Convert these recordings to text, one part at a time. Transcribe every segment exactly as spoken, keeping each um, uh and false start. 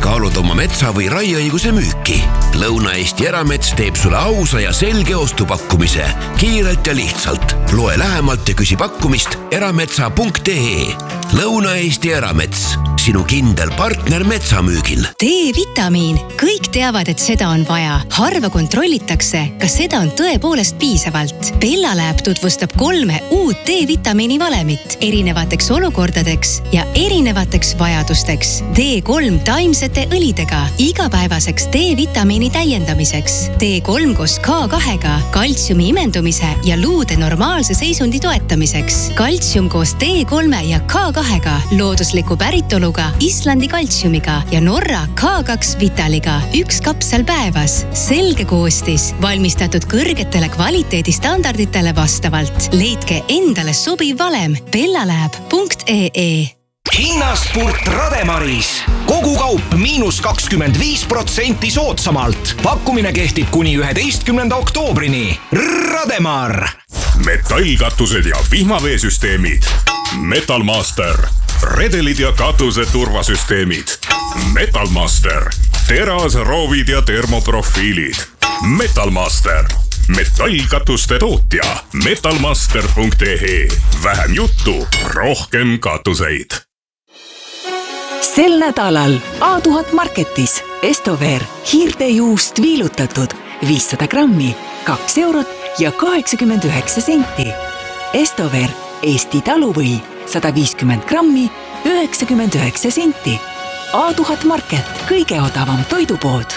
kaalud oma metsa või raieõiguse müüki? Lõuna-Eesti Eramets teeb sulle ausa ja selge ostupakkumise. Kiirelt ja lihtsalt. Loe lähemalt ja küsi pakkumist erametsa punkt ee. Lõuna-Eesti Eramets. Sinu kindel partner metsamüügil. D-vitamiin. Kõik teavad, et seda on vaja. Harva kontrollitakse, kas seda on tõepoolest piisavalt. Bellalab tutvustab kolme uut D-vitamiini valemit erinevateks olukordadeks ja erinevateks vajadusteks. D kolm taimsete õlidega igapäevaseks D-vitamiini täiendamiseks. D kolm koos K kahega kaltsiumi imendumise ja luude normaalse seisundi toetamiseks. Kaltsium koos D kolme ja K kahega loodusliku päritoluga Islandi kaltsiumiga ja Norra K kaks Vitaliga. Üks kapsel päevas. Selge koostis. Valmistatud kõrgetele kvaliteedistandarditele vastavalt. Leidke endale sobiv valem bellalab punkt ee. Hinnaspurt Rademaris. Kogu kaup miinus kakskümmend viis protsenti soodsamalt. Pakkumine kehtib kuni üheteistkümnenda oktoobrini. Rademar. Metallkatused ja vihmaveesüsteemid. Metalmaster. Redelid ja katuse turvasüsteemid. Metalmaster. Teras, roovid ja termoprofiilid. Metalmaster. Metallkatuste tootja. metalmaster punkt ee. Vähem juttu, rohkem katuseid. Sel nädalal A tuhat Marketis Estover hiirtejuust viilutatud viissada grammi, kaks eurot ja kaheksakümmend üheksa senti. Estover Eesti taluvõi sada viiskümmend grammi, üheksakümmend üheksa senti. A tuhat Market, kõige odavam toidupood.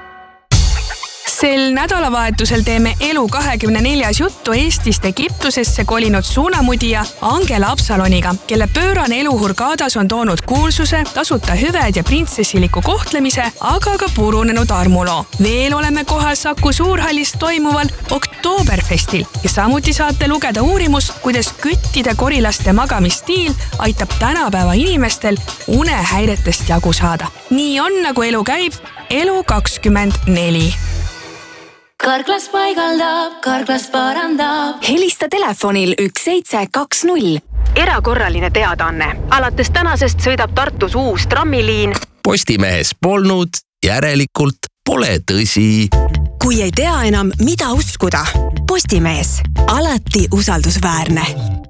Sel nädalavahetusel teeme elu kahekümne neljas juttu Eestist Egiptusesse kolinud suunamudija Angela Absaloniga, kelle pöörane elu Hurgadas on toonud kuulsuse, tasuta hüved ja printsessiliku kohtlemise, aga ka purunenud armuloo. Veel oleme kohal Saku Suurhallis toimuval Oktooberfestil ja samuti saate lugeda uurimust, kuidas küttide korilaste magamistiil aitab tänapäeva inimestel unehäiretest jagu saada. Nii on, nagu elu käib, elu kakskümmend neli. Karklas paigaldab, Karklas parandab. Helista telefonil üks seitse kaks null. Erakorraline teadaanne. Alates tänasest sõidab Tartus uus trammiliin. Postimehes polnud, järelikult pole tõsi. Kui ei tea enam, mida uskuda. Postimees. Alati usaldusväärne.